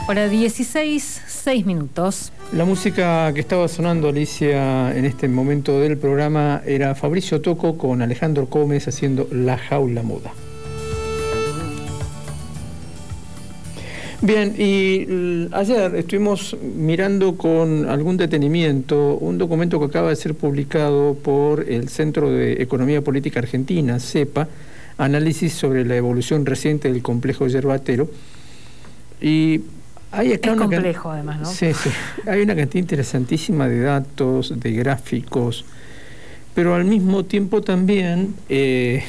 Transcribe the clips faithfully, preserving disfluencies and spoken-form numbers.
Hora dieciséis, seis minutos. La música que estaba sonando, Alicia, en este momento del programa era Fabricio Tocco con Alejandro Gómez haciendo La Jaula Muda. Bien, y ayer estuvimos mirando con algún detenimiento un documento que acaba de ser publicado por el Centro de Economía Política Argentina, CEPA, análisis sobre la evolución reciente del complejo yerbatero. Y hay acá es una complejo, can... además, ¿no? Sí, sí. Hay una cantidad interesantísima de datos, de gráficos, pero al mismo tiempo también eh,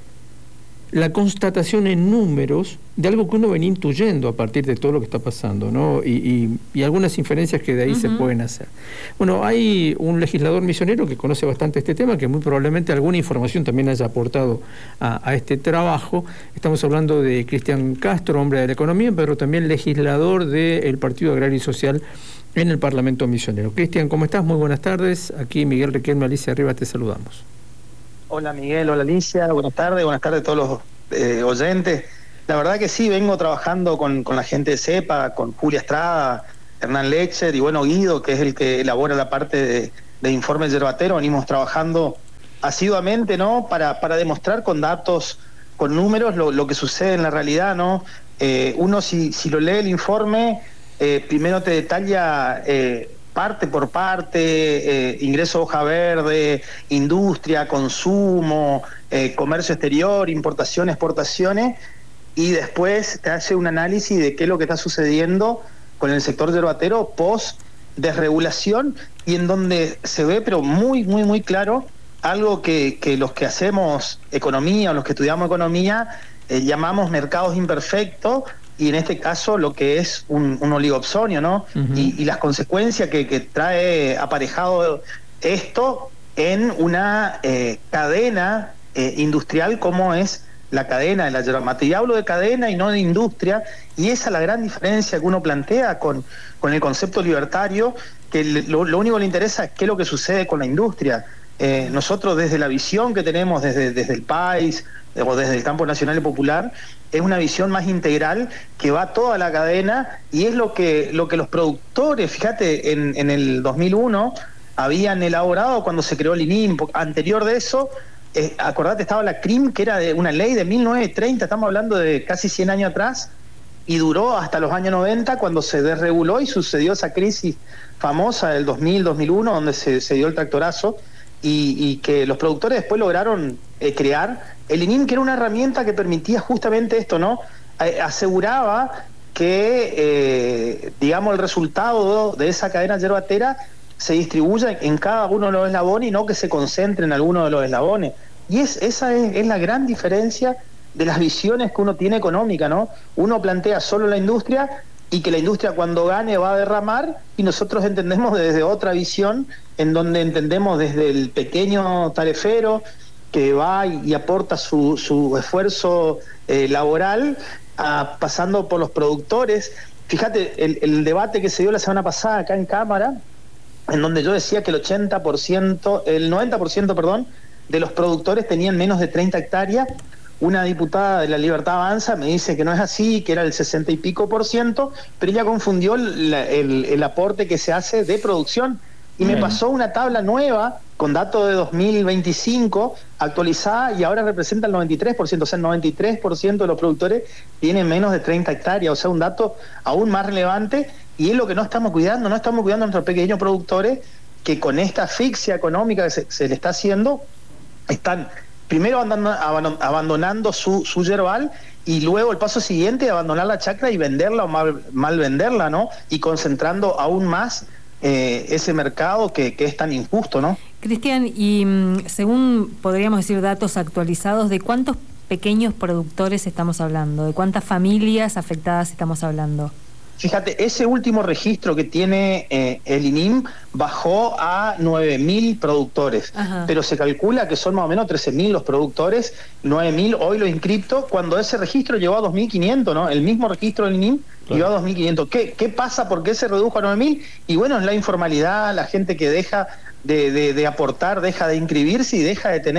la constatación en números de algo que uno venía intuyendo a partir de todo lo que está pasando, ¿no? Y, y, y algunas inferencias que de ahí uh-huh. se pueden hacer. Bueno, hay un legislador misionero que conoce bastante este tema, que muy probablemente alguna información también haya aportado a, a este trabajo. Estamos hablando de Cristian Castro, hombre de la economía, pero también legislador del Partido Agrario y Social en el Parlamento Misionero. Cristian, ¿cómo estás? Muy buenas tardes. Aquí Miguel Riquelme, Alicia Rivas, te saludamos. Hola Miguel, hola Alicia, buenas tardes, buenas tardes a todos los eh, oyentes. La verdad que sí, vengo trabajando con, con la gente de CEPA, con Julia Estrada, Hernán Lexer y bueno, Guido, que es el que elabora la parte de, de informe yerbatero. Venimos trabajando asiduamente, ¿no? Para, para demostrar con datos, con números, lo, lo que sucede en la realidad, ¿no? Eh, uno, si, si lo lee el informe, eh, primero te detalla eh, parte por parte, eh, ingreso hoja verde, industria, consumo, eh, comercio exterior, importación, exportaciones, y después te hace un análisis de qué es lo que está sucediendo con el sector yerbatero post desregulación, y en donde se ve, pero muy, muy, muy claro, algo que, que los que hacemos economía o los que estudiamos economía eh, llamamos mercados imperfectos, y en este caso lo que es un, un oligopsonio, ¿no? Uh-huh. y, y las consecuencias que, que trae aparejado esto en una eh, cadena eh, industrial como es la cadena de la yerba mate. Y hablo de cadena y no de industria, y esa es la gran diferencia que uno plantea con, con el concepto libertario, que lo, lo único que le interesa es qué es lo que sucede con la industria. Eh, nosotros desde la visión que tenemos desde, desde el país o desde el campo nacional y popular, es una visión más integral que va toda la cadena, y es lo que, lo que los productores, fíjate, en, en el dos mil uno habían elaborado cuando se creó el I N I M. Anterior de eso, Eh, acordate, estaba la C R I M, que era de una ley de mil novecientos treinta, estamos hablando de casi cien años atrás, y duró hasta los años noventa, cuando se desreguló y sucedió esa crisis famosa del dos mil, dos mil uno, donde se, se dio el tractorazo, y, y que los productores después lograron eh, crear el I N I M, que era una herramienta que permitía justamente esto, ¿no? Eh, aseguraba que, eh, digamos, el resultado de esa cadena yerbatera se distribuya en cada uno de los eslabones y no que se concentre en alguno de los eslabones. Y es, esa es, es la gran diferencia de las visiones que uno tiene económica, ¿no? Uno plantea solo la industria, y que la industria cuando gane va a derramar, y nosotros entendemos desde otra visión, en donde entendemos desde el pequeño tarefero que va y, y aporta su, su esfuerzo eh, laboral, a, pasando por los productores. Fíjate, el, el debate que se dio la semana pasada acá en Cámara, en donde yo decía que el ochenta por ciento, el noventa por ciento, perdón, de los productores tenían menos de treinta hectáreas. Una diputada de La Libertad Avanza me dice que no es así, que era el sesenta y pico por ciento, pero ella confundió el, el, el aporte que se hace de producción, y me pasó una tabla nueva con datos de dos mil veinticinco actualizada, y ahora representa el noventa y tres por ciento, o sea, el noventa y tres por ciento de los productores tienen menos de treinta hectáreas, o sea, un dato aún más relevante. Y es lo que no estamos cuidando, no estamos cuidando a nuestros pequeños productores, que con esta asfixia económica que se, se le está haciendo, están primero abandonando, abandonando su, su yerbal, y luego el paso siguiente, abandonar la chacra y venderla o mal, mal venderla, ¿no? Y concentrando aún más eh, ese mercado que, que es tan injusto, ¿no? Cristian, y mm, según podríamos decir datos actualizados, ¿de cuántos pequeños productores estamos hablando? ¿De cuántas familias afectadas estamos hablando? Fíjate, ese último registro que tiene eh, el I N I M bajó a nueve mil productores. Ajá. Pero se calcula que son más o menos trece mil los productores, nueve mil hoy los inscriptos, cuando ese registro llegó a dos mil quinientos, ¿no? El mismo registro del I N I M claro. llegó a dos mil quinientos. ¿Qué, ¿Qué pasa? ¿Por qué se redujo a nueve mil? Y bueno, es la informalidad, la gente que deja de, de, de aportar, deja de inscribirse y deja de tener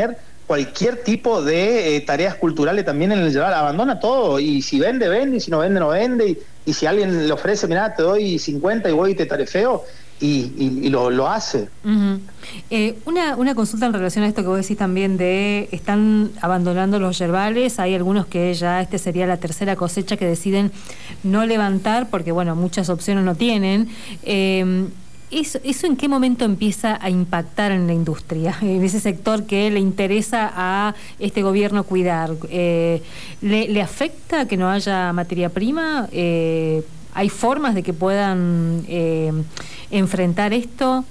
cualquier tipo de eh, tareas culturales también en el yerbal, abandona todo, y si vende, vende, y si no vende, no vende, y, y si alguien le ofrece, mirá, te doy cincuenta y voy y te tarefeo, y, y, y lo, lo hace. Uh-huh. eh, una, una consulta en relación a esto que vos decís también de están abandonando los yerbales, hay algunos que ya este sería la tercera cosecha que deciden no levantar porque bueno, muchas opciones no tienen. eh, ¿Eso, ¿Eso en qué momento empieza a impactar en la industria, en ese sector que le interesa a este gobierno cuidar? Eh, ¿le, ¿Le afecta que no haya materia prima? Eh, ¿Hay formas de que puedan eh, enfrentar esto?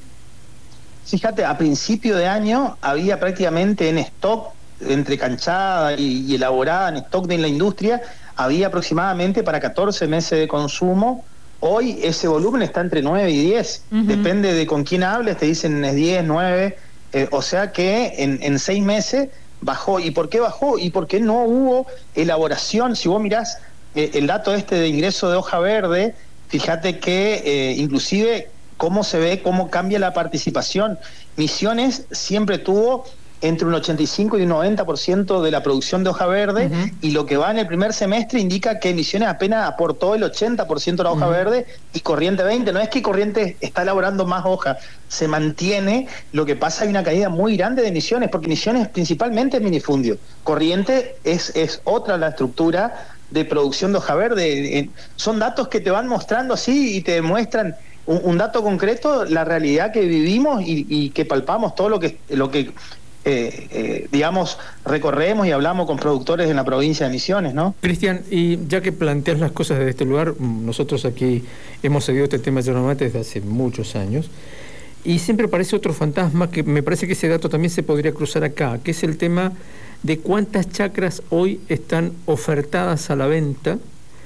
Fíjate, a principio de año había prácticamente en stock, entre canchada y, y elaborada en stock de la industria, había aproximadamente para catorce meses de consumo. Hoy ese volumen está entre nueve y diez, uh-huh. Depende de con quién hables, te dicen es diez, nueve, eh, o sea que en, en seis meses bajó. ¿Y por qué bajó? Y porque no hubo elaboración. Si vos mirás eh, el dato este de ingreso de hoja verde, fíjate que eh, inclusive cómo se ve, cómo cambia la participación. Misiones siempre tuvo entre un ochenta y cinco y un noventa por ciento de la producción de hoja verde, uh-huh. Y lo que va en el primer semestre indica que Misiones apenas aportó el ochenta por ciento de la hoja uh-huh. verde y Corrientes veinte. No es que Corrientes está elaborando más hoja, se mantiene. Lo que pasa, hay una caída muy grande de Misiones, porque Misiones principalmente es minifundio. Corrientes es, es otra la estructura de producción de hoja verde. Eh, son datos que te van mostrando así y te demuestran un, un dato concreto, la realidad que vivimos y, y que palpamos, todo lo que... Lo que Eh, eh, digamos, recorremos y hablamos con productores en la provincia de Misiones, ¿no? Cristian, y ya que planteas las cosas desde este lugar, nosotros aquí hemos seguido este tema de yerba mate desde hace muchos años, y siempre aparece otro fantasma que me parece que ese dato también se podría cruzar acá, que es el tema de cuántas chacras hoy están ofertadas a la venta.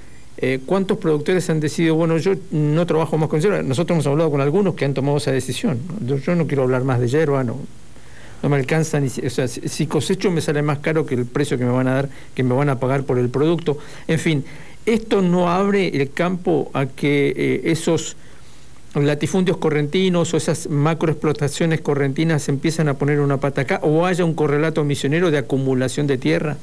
Eh, ¿Cuántos productores han decidido, bueno, yo no trabajo más con yerba? Nosotros hemos hablado con algunos que han tomado esa decisión. Yo, yo no quiero hablar más de yerba, no. No me alcanza ni, o sea, si cosecho me sale más caro que el precio que me van a dar, que me van a pagar por el producto. En fin, esto no abre el campo a que eh, esos latifundios correntinos o esas macroexplotaciones correntinas empiezan a poner una pata acá, o haya un correlato misionero de acumulación de tierra.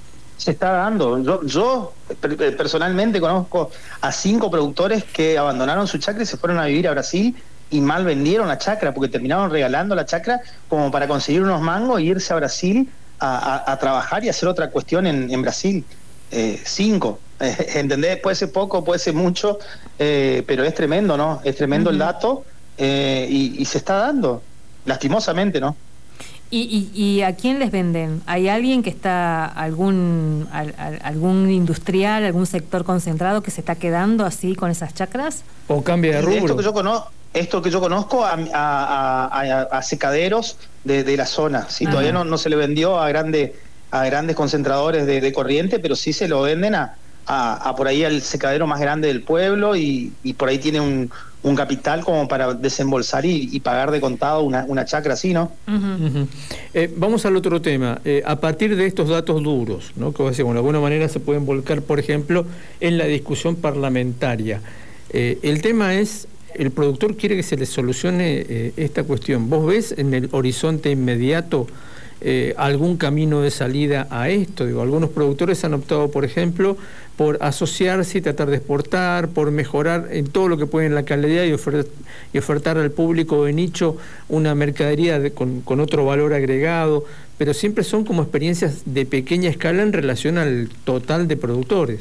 Se está dando. Yo, yo personalmente conozco a cinco productores que abandonaron su chacra y se fueron a vivir a Brasil, y mal vendieron la chacra porque terminaron regalando la chacra como para conseguir unos mangos e irse a Brasil a, a, a trabajar y hacer otra cuestión en, en Brasil. Eh, cinco, eh, ¿entendés? Puede ser poco, puede ser mucho, eh, pero es tremendo, ¿no? Es tremendo uh-huh. el dato eh, y, y se está dando, lastimosamente, ¿no? ¿Y, y, ¿Y a quién les venden? ¿Hay alguien que está, algún, al, al, algún industrial, algún sector concentrado que se está quedando así con esas chacras? ¿O cambia de rubro? Esto que yo conozco, esto que yo conozco a, a, a, a secaderos de, de la zona, ¿sí? Todavía no, no se le vendió a, grande, a grandes concentradores de, de corriente, pero sí se lo venden a, a, a por ahí al secadero más grande del pueblo y, y por ahí tiene un, un capital como para desembolsar y, y pagar de contado una, una chacra así, ¿no? Uh-huh. Uh-huh. Eh, vamos al otro tema. Eh, a partir de estos datos duros, ¿no? Que bueno, de alguna manera se pueden volcar, por ejemplo, en la discusión parlamentaria. Eh, el tema es, el productor quiere que se le solucione eh, esta cuestión. ¿Vos ves en el horizonte inmediato eh, algún camino de salida a esto? Digo, algunos productores han optado, por ejemplo, por asociarse y tratar de exportar, por mejorar en todo lo que pueden la calidad y, ofer y ofertar al público de nicho una mercadería de, con, con otro valor agregado, pero siempre son como experiencias de pequeña escala en relación al total de productores.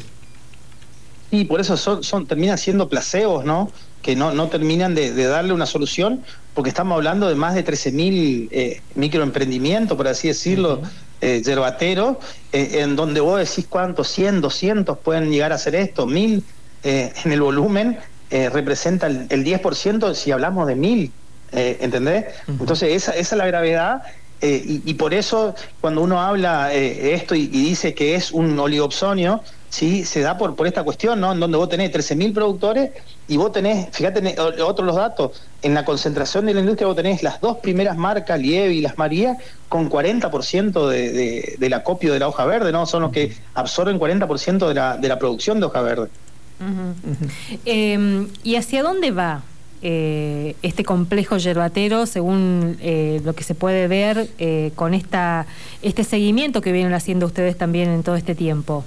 Sí, por eso son, son terminan siendo placebos, ¿no? Que no, no terminan de, de darle una solución, porque estamos hablando de más de trece mil eh, microemprendimientos, por así decirlo, uh-huh. eh, yerbateros, eh, en donde vos decís cuántos, cien, doscientos pueden llegar a hacer esto, mil eh, en el volumen, eh, representa el, el diez por ciento si hablamos de mil, eh, ¿entendés? Uh-huh. Entonces esa, esa es la gravedad. Eh, y, y por eso cuando uno habla eh, esto y, y dice que es un oligopsonio, sí, se da por, por esta cuestión, ¿no? En donde vos tenés trece mil productores y vos tenés, fíjate otros los datos, en la concentración de la industria vos tenés las dos primeras marcas, Lievi y Las Marías, con cuarenta por ciento de, de, del acopio de la hoja verde, ¿no? Son los que absorben cuarenta por ciento de la, de la producción de hoja verde. Uh-huh. Uh-huh. Eh, ¿Y hacia dónde va eh, este complejo yerbatero, según eh, lo que se puede ver eh, con esta este seguimiento que vienen haciendo ustedes también en todo este tiempo?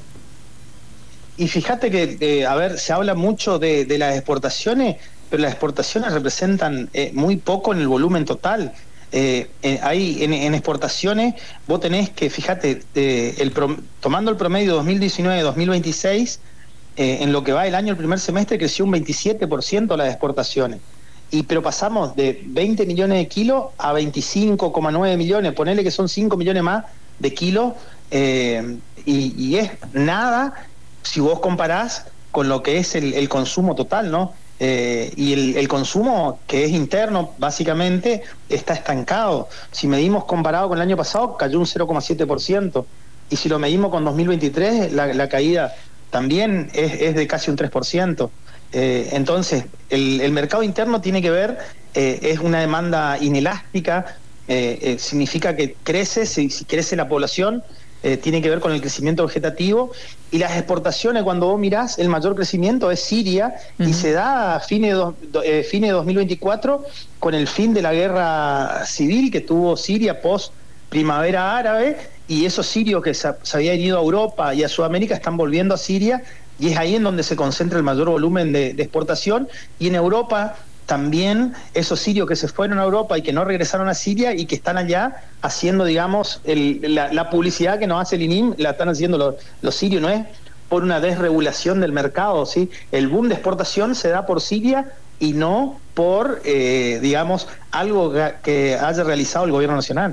Y fíjate que, eh, a ver, se habla mucho de, de las exportaciones, pero las exportaciones representan eh, muy poco en el volumen total. Eh, eh, hay en, en exportaciones, vos tenés que, fíjate, eh, el pro, tomando el promedio dos mil diecinueve dos mil veintiséis, eh, en lo que va el año, el primer semestre, creció un veintisiete por ciento las exportaciones. Y, pero pasamos de veinte millones de kilos a veinticinco coma nueve millones, ponele que son cinco millones más de kilos, eh, y, y es nada si vos comparás con lo que es el, el consumo total, ¿no? Eh, y el, el consumo, que es interno, básicamente, está estancado. Si medimos comparado con el año pasado, cayó un cero coma siete por ciento. Y si lo medimos con dos mil veintitrés, la, la caída también es, es de casi un tres por ciento. Eh, entonces, el, el mercado interno tiene que ver, eh, es una demanda inelástica, eh, eh, significa que crece, si, si crece la población, Eh, tiene que ver con el crecimiento vegetativo, y las exportaciones, cuando vos mirás, el mayor crecimiento es Siria, uh-huh. y se da a fines de, eh, fines de dos mil veinticuatro con el fin de la guerra civil que tuvo Siria post primavera árabe, y esos sirios que se, se habían ido a Europa y a Sudamérica están volviendo a Siria, y es ahí en donde se concentra el mayor volumen de, de exportación. Y en Europa también esos sirios que se fueron a Europa y que no regresaron a Siria y que están allá haciendo, digamos, el, la, la publicidad que nos hace el I N I M, la están haciendo los, los sirios, no es por una desregulación del mercado, ¿sí? El boom de exportación se da por Siria y no por, eh, digamos, algo que haya realizado el gobierno nacional.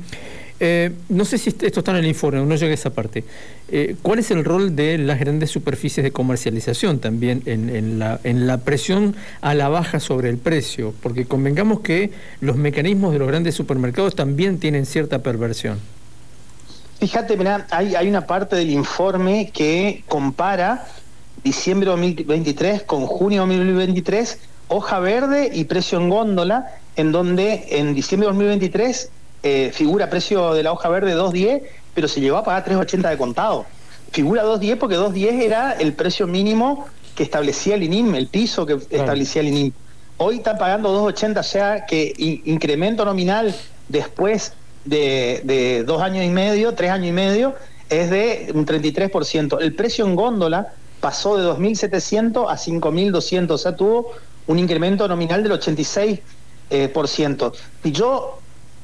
Eh, no sé si esto está en el informe, no llegué a esa parte. Eh, ¿Cuál es el rol de las grandes superficies de comercialización también en, en, la, en la presión a la baja sobre el precio? Porque convengamos que los mecanismos de los grandes supermercados también tienen cierta perversión. Fíjate, mirá, hay, hay una parte del informe que compara diciembre de dos mil veintitrés con junio de dos mil veintitrés, hoja verde y precio en góndola, en donde en diciembre de dos mil veintitrés Eh, figura precio de la hoja verde dos diez, pero se llegó a pagar tres ochenta de contado. Figura dos diez porque dos diez era el precio mínimo que establecía el I N I M, el piso que claro. establecía el I N I M. Hoy están pagando dos ochenta, o sea que in- incremento nominal después de, de dos años y medio, tres años y medio, es de un treinta y tres por ciento. El precio en góndola pasó de dos mil setecientos a cinco mil doscientos, o sea, tuvo un incremento nominal del ochenta y seis por ciento. Y yo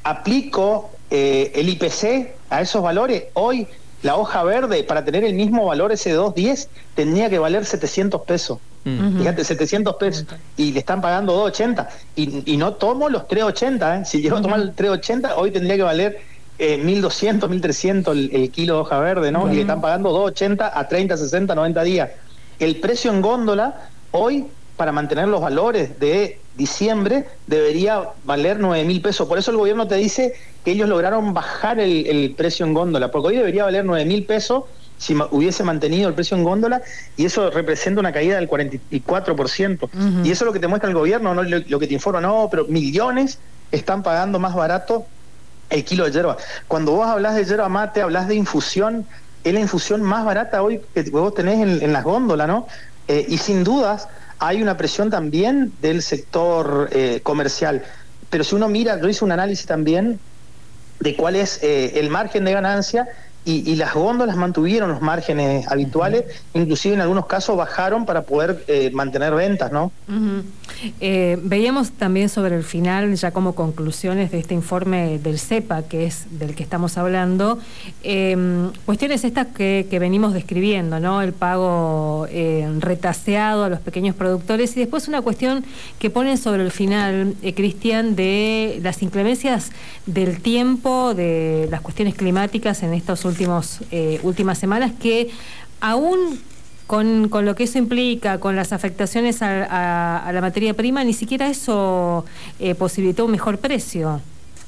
aplico eh, el I P C a esos valores, hoy la hoja verde, para tener el mismo valor ese dos diez, tendría que valer setecientos pesos. Uh-huh. Fíjate, setecientos pesos, y le están pagando dos ochenta, y, y no tomo los tres ochenta, ¿eh? Si llego a tomar el tres ochenta, hoy tendría que valer eh, mil doscientos, mil trescientos el, el kilo de hoja verde, ¿no? Uh-huh. Y le están pagando dos ochenta a treinta, sesenta, noventa días. El precio en góndola, hoy, para mantener los valores de diciembre, debería valer nueve mil pesos. Por eso el gobierno te dice que ellos lograron bajar el, el precio en góndola, porque hoy debería valer nueve mil pesos si ma- hubiese mantenido el precio en góndola, y eso representa una caída del cuarenta y cuatro por ciento. Uh-huh. Y eso es lo que te muestra el gobierno, no lo, lo que te informa, no, pero millones están pagando más barato el kilo de yerba. Cuando vos hablas de yerba mate, hablas de infusión, es la infusión más barata hoy que vos tenés en, en las góndolas, ¿no? Eh, y sin dudas hay una presión también del sector eh, comercial. Pero si uno mira, yo hice un análisis también de cuál es eh, el margen de ganancia, y, y las góndolas mantuvieron los márgenes habituales, uh-huh. inclusive en algunos casos bajaron para poder eh, mantener ventas, ¿no? Uh-huh. Eh, veíamos también sobre el final, ya como conclusiones de este informe del CEPA, que es del que estamos hablando, eh, cuestiones estas que, que venimos describiendo, ¿no? El pago eh, retaseado a los pequeños productores, y después una cuestión que ponen sobre el final, eh, Cristian, de las inclemencias del tiempo, de las cuestiones climáticas en estos últimos eh, últimas semanas, que aún con, con lo que eso implica, con las afectaciones a, a, a la materia prima, ni siquiera eso eh, posibilitó un mejor precio.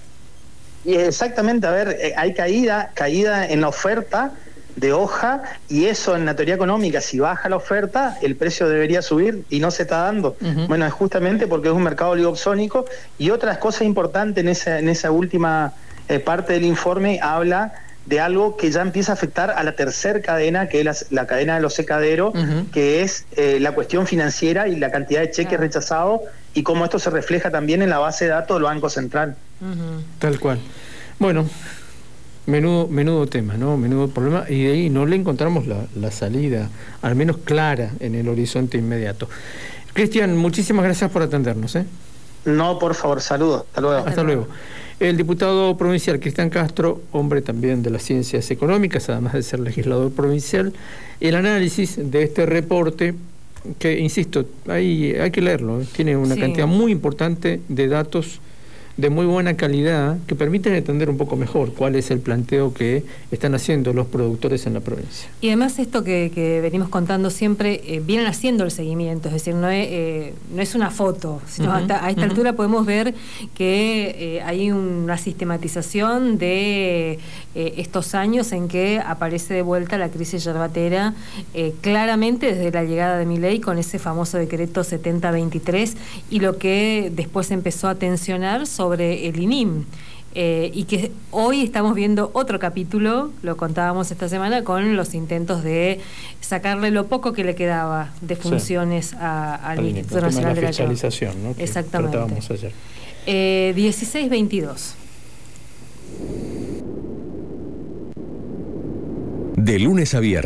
Y exactamente, a ver, eh, hay caída, caída en la oferta de hoja, y eso en la teoría económica, si baja la oferta, el precio debería subir, y no se está dando. Uh-huh. Bueno, es justamente porque es un mercado oligopsónico. Y otras cosas importantes en esa, en esa última eh, parte del informe, habla de algo que ya empieza a afectar a la tercer cadena, que es la, la cadena de los secaderos, uh-huh. que es eh, la cuestión financiera y la cantidad de cheques uh-huh. rechazados y cómo esto se refleja también en la base de datos del Banco Central. Uh-huh. Tal cual. Bueno, menudo, menudo tema, ¿no? Menudo problema, y de ahí no le encontramos la, la salida, al menos clara, en el horizonte inmediato. Cristian, muchísimas gracias por atendernos, ¿eh? No, por favor, saludos. Hasta luego. Hasta luego. El diputado provincial Cristian Castro, hombre también de las ciencias económicas, además de ser legislador provincial, el análisis de este reporte, que, insisto, hay, hay que leerlo, ¿eh? Tiene una sí. cantidad muy importante de datos de muy buena calidad que permiten entender un poco mejor cuál es el planteo que están haciendo los productores en la provincia. Y además esto que, que venimos contando siempre, eh, vienen haciendo el seguimiento, es decir, no es, eh, no es una foto, sino uh-huh, hasta, a esta uh-huh. altura podemos ver que eh, hay una sistematización de eh, estos años en que aparece de vuelta la crisis yerbatera, eh, claramente desde la llegada de Milei con ese famoso decreto setenta veintitrés y lo que después empezó a tensionar sobre el I N I M, eh, y que hoy estamos viendo otro capítulo, lo contábamos esta semana, con los intentos de sacarle lo poco que le quedaba de funciones sí. a, al Al Instituto Nacional de la fiscalización, ¿no? Que exactamente. Tratábamos ayer. Eh, dieciséis veintidós. De lunes a viernes.